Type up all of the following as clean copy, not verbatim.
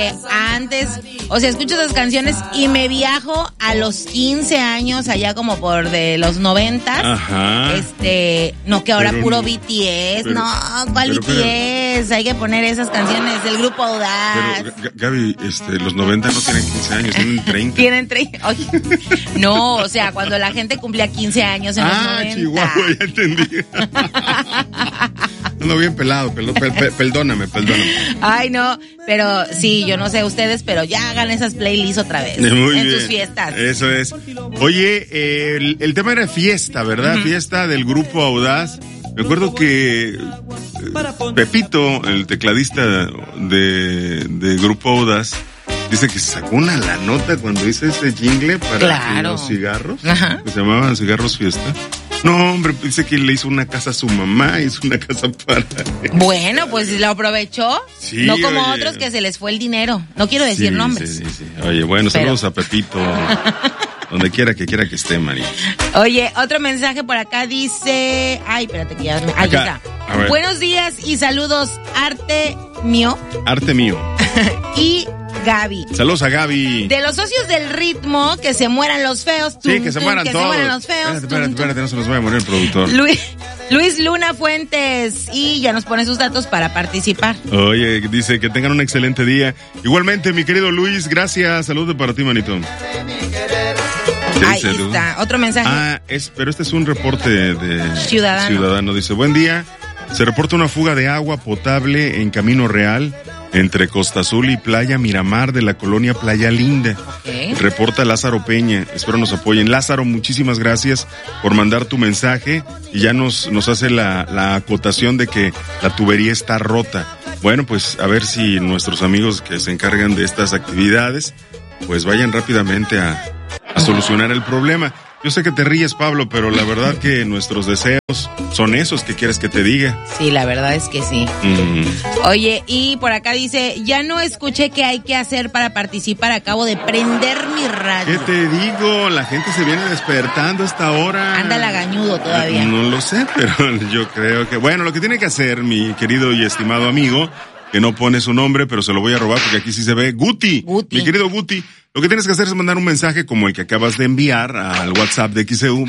Antes, o sea, escucho esas canciones y me viajo a los 15 años, allá como por de los 90. Ajá. No, que ahora puro BTS. ¿Cuál BTS? Hay que poner esas canciones del grupo Audaz. Pero, Gaby, los 90 no tienen 15 años, tienen 30. Tienen 30. Oye, no, o sea, cuando la gente cumplía 15 años en los 90. Chihuahua, ya entendí. No, bien pelado, perdóname. Ay, no, pero sí, yo no sé ustedes, pero ya hagan esas playlists otra vez. Muy en bien. sus fiestas. Eso es. Oye, el tema era fiesta, ¿verdad? Uh-huh. Fiesta del grupo Audaz. Me acuerdo que Pepito, el tecladista de grupo Audaz, dice que sacó una la nota cuando hizo ese jingle para los cigarros, que se llamaban Cigarros Fiesta. No, hombre, dice que le hizo una casa a su mamá, hizo una casa para él. Bueno, pues lo aprovechó. Sí, no como otros que se les fue el dinero. No quiero decir nombres. Sí. Oye, bueno, saludos a Pepito. Donde quiera que esté, María. Oye, otro mensaje por acá dice... Ay, espérate que ya... Ahí está. Buenos días y saludos, Arte Mío. Y Gaby. Saludos a Gaby. De los socios del ritmo, que se mueran los feos. Sí, que se mueran todos. Se mueran los feos. Espérate, no se nos vaya a morir el productor. Luis Luna Fuentes, y ya nos pone sus datos para participar. Oye, dice que tengan un excelente día. Igualmente, mi querido Luis, gracias. Saludos para ti, manito. Ahí está, otro mensaje. Pero este es un reporte de Ciudadano. Dice, buen día. Se reporta una fuga de agua potable en Camino Real, entre Costa Azul y Playa Miramar de la colonia Playa Linda. Okay. Reporta Lázaro Peña. Espero nos apoyen. Lázaro, muchísimas gracias por mandar tu mensaje y ya nos hace la acotación de que la tubería está rota. Bueno, pues a ver si nuestros amigos que se encargan de estas actividades pues vayan rápidamente a solucionar el problema. Yo sé que te ríes, Pablo, pero la verdad que nuestros deseos son esos que quieres que te diga. Sí, la verdad es que sí. Oye, y por acá dice, ya no escuché qué hay que hacer para participar, acabo de prender mi radio. ¿Qué te digo? La gente se viene despertando a esta hora. Anda lagañudo todavía. No lo sé, pero yo creo que... Bueno, lo que tiene que hacer mi querido y estimado amigo, que no pone su nombre, pero se lo voy a robar porque aquí sí se ve, Guti. Mi querido Guti. Lo que tienes que hacer es mandar un mensaje como el que acabas de enviar al WhatsApp de XEU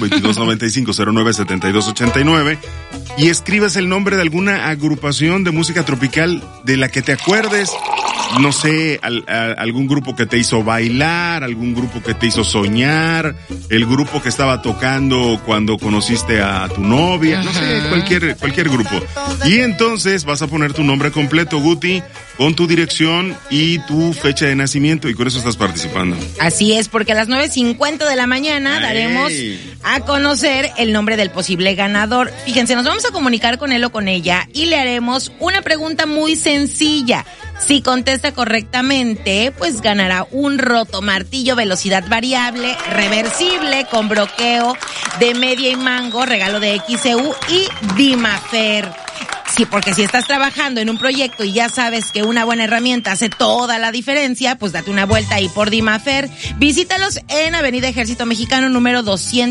2295-097289 y escribas el nombre de alguna agrupación de música tropical de la que te acuerdes. No sé, algún grupo que te hizo bailar, algún grupo que te hizo soñar, el grupo que estaba tocando cuando conociste a tu novia, no sé, cualquier grupo. Y entonces vas a poner tu nombre completo, Guti, con tu dirección y tu fecha de nacimiento, y con eso estás participando. Así es, porque a las 9:50 de la mañana daremos a conocer el nombre del posible ganador. Fíjense, nos vamos a comunicar con él o con ella y le haremos una pregunta muy sencilla. Si contesta correctamente, pues ganará un rotomartillo velocidad variable, reversible, con bloqueo de media y mango, regalo de XEU y Dimafer. Sí, porque si estás trabajando en un proyecto y ya sabes que una buena herramienta hace toda la diferencia, pues date una vuelta ahí por Dimafer. Visítalos en Avenida Ejército Mexicano número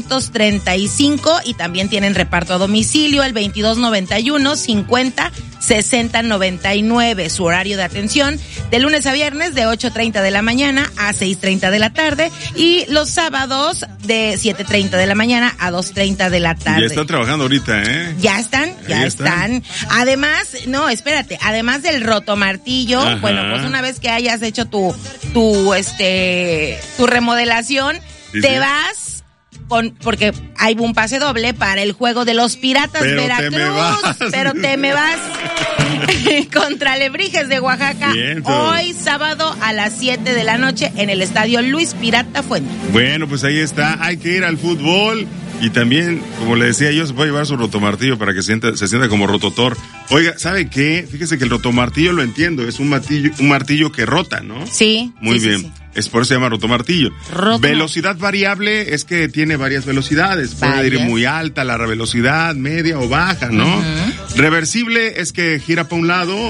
235 y también tienen reparto a domicilio el 2291-50-6099. Su horario de atención de lunes a viernes de 8:30 de la mañana a 6:30 de la tarde y los sábados de 7:30 de la mañana a 2:30 de la tarde. Ya están trabajando ahorita, ¿eh? Ya están. Además, no, espérate, además del rotomartillo, bueno, pues una vez que hayas hecho tu remodelación, te vas porque hay un pase doble para el juego de los Piratas Veracruz, pero te me vas contra Alebrijes de Oaxaca. Hoy sábado a las 7 de la noche en el estadio Luis Pirata Fuente. Bueno, pues ahí está, hay que ir al fútbol. Y también, como le decía yo, se puede llevar su rotomartillo para que se sienta como rototor. Oiga, ¿sabe qué? Fíjese que el rotomartillo lo entiendo, es un martillo que rota, ¿no? Sí. Muy bien. Sí. Es por eso se llama rotomartillo. Velocidad variable es que tiene varias velocidades. Puede ir muy alta la velocidad, media o baja, ¿no? Reversible es que gira para un lado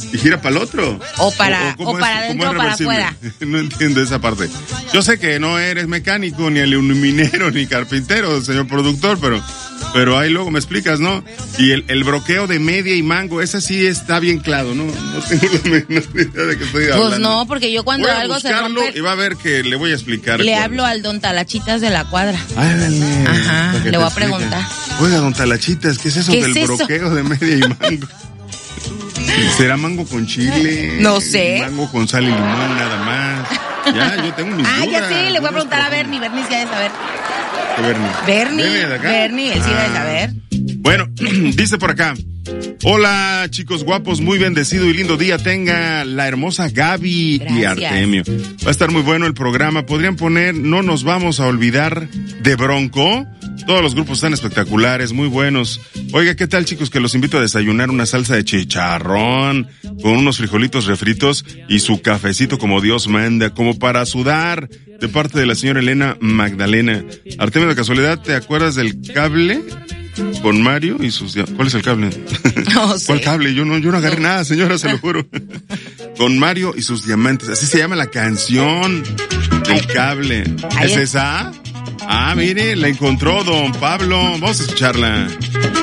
¿Y gira para el otro? O para adentro o para afuera. No entiendo esa parte. Yo sé que no eres mecánico, ni aluminero, ni carpintero, señor productor, pero ahí luego me explicas, ¿no? Y el broqueo de media y mango, ese sí está bien claro, ¿no? No tengo la menor idea de qué estoy hablando. Pues no, porque yo cuando algo se rompe... y va a ver que le voy a explicar. Le hablo al don Talachitas de la cuadra. Ándale. Ajá, le voy a preguntar. Oiga, don Talachitas, ¿qué es eso del broqueo de media y mango? ¿Será mango con chile? No sé. Mango con sal y limón, nada más. Ya, yo tengo mis dudas. Ya sé, le voy a preguntar a Bernie. Bernie sí ha de saber. ¿Bernie? Bernie, él sí debe saber. Bueno, dice por acá. Hola, chicos guapos, muy bendecido y lindo día tenga la hermosa Gaby. Gracias. Y Artemio. Va a estar muy bueno el programa. ¿Podrían poner No nos vamos a olvidar de Bronco? Todos los grupos están espectaculares, muy buenos. Oiga, ¿qué tal, chicos? Que los invito a desayunar una salsa de chicharrón con unos frijolitos refritos y su cafecito como Dios manda, como para sudar, de parte de la señora Elena Magdalena. Artemio, de casualidad, ¿te acuerdas del cable? Con Mario y sus... ¿Cuál es el cable? No sé. ¿Cuál cable? Yo no agarré nada, señora, se lo juro. Con Mario y sus diamantes. Así se llama la canción del cable. ¿Es esa? Ah, mire, la encontró don Pablo. Vamos a escucharla.